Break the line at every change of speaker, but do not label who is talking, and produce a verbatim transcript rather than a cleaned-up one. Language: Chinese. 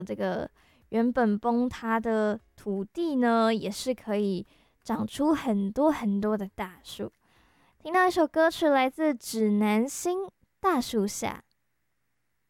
这个原本崩塌的土地呢，也是可以长出很多很多的大树。听到一首歌曲来自指南星《大树下》。